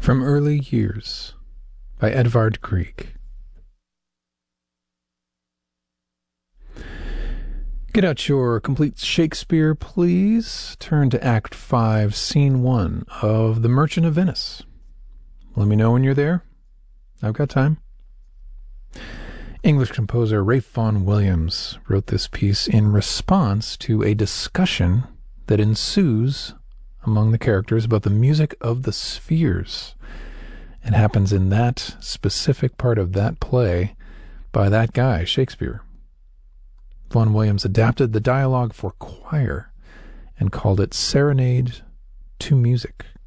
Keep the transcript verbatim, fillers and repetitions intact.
From Early Years by Edvard Grieg. Get out your complete Shakespeare, please. Turn to Act five, Scene one of The Merchant of Venice. Let me know when you're there. I've got time. English composer Ralph Vaughan Williams wrote this piece in response to a discussion that ensues among the characters about the music of the spheres. It happens in that specific part of that play by that guy, Shakespeare. Vaughan Williams adapted the dialogue for choir and called it Serenade to Music.